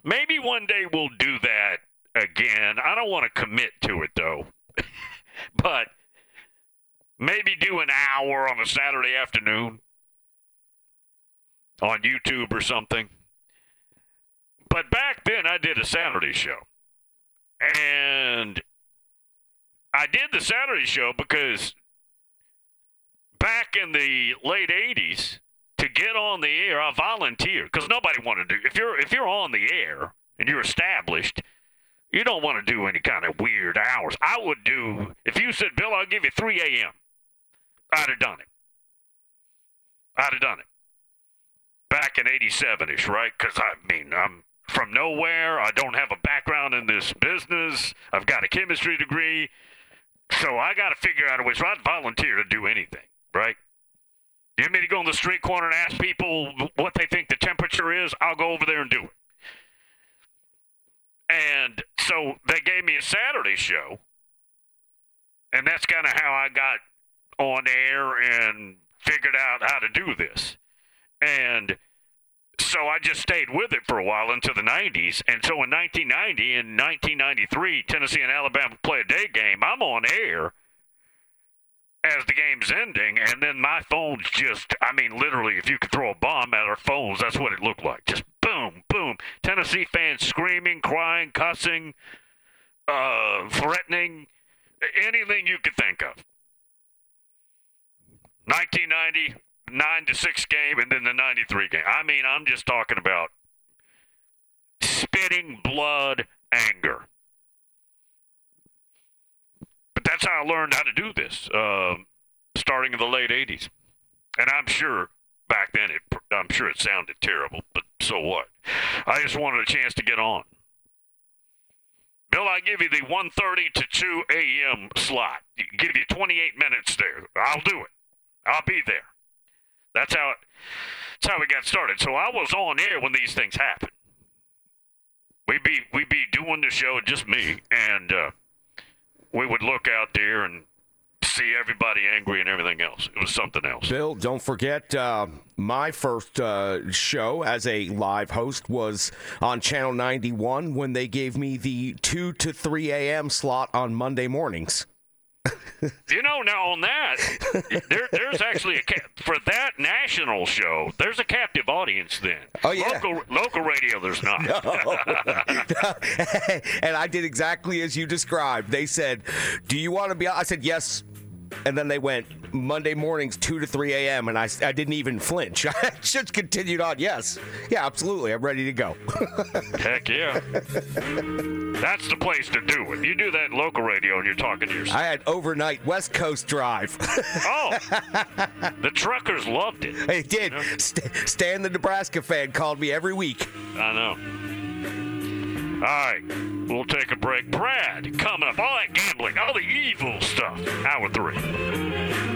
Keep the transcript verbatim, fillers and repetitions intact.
maybe one day we'll do that again. I don't want to commit to it, though. But maybe do an hour on a Saturday afternoon on YouTube or something. But back then, I did a Saturday show. And I did the Saturday show because back in the late eighties, to get on the air, I volunteered because nobody wanted to. If you're if you're on the air and you're established, you don't want to do any kind of weird hours. I would do, if you said, Bill, I'll give you three a.m., I'd have done it. I'd have done it. Back in eighty-seven-ish, right? Because, I mean, I'm from nowhere. I don't have a background in this business. I've got a chemistry degree. So I got to figure out a way. So I'd volunteer to do anything, right? You want me to go on the street corner and ask people what they think the temperature is? I'll go over there and do it. And so they gave me a Saturday show, and that's kind of how I got on air and figured out how to do this. And so I just stayed with it for a while into the nineties. And so in nineteen ninety and nineteen ninety-three, Tennessee and Alabama play a day game. I'm on air as the game's ending, and then my phone's just, I mean, literally, if you could throw a bomb at our phones, that's what it looked like. Just boom, boom. Tennessee fans screaming, crying, cussing, uh, threatening, anything you could think of. nineteen ninety, nine to six game, and then the ninety-three game. I mean, I'm just talking about spitting blood anger. But that's how I learned how to do this, uh, starting in the late eighties. And I'm sure back then, it, I'm sure it sounded terrible, but so what? I just wanted a chance to get on. Bill, I give you the one thirty to two a.m. slot. Give you twenty-eight minutes there. I'll do it. I'll be there. That's how it, that's how we got started. So I was on air when these things happened. We'd be, we'd be doing the show, just me, and uh, we would look out there and see everybody angry and everything else. It was something else. Bill, don't forget, uh, my first uh, show as a live host was on Channel ninety-one when they gave me the two to three a.m. slot on Monday mornings. You know, now on that, there, there's actually a ca- for that national show. There's a captive audience then. Oh yeah, local local radio. There's not. No. And I did exactly as you described. They said, "Do you want to be?" I said, "Yes." And then they went Monday mornings, two to three a.m., and I, I didn't even flinch. I just continued on. Yes. Yeah, absolutely. I'm ready to go. Heck yeah. That's the place to do it. You do that local radio and you're talking to yourself. I had overnight West Coast drive. Oh. The truckers loved it. They did. You know? St- Stan, the Nebraska fan, called me every week. I know. All right, we'll take a break. Brad, coming up, all that gambling, all the evil stuff. Hour three.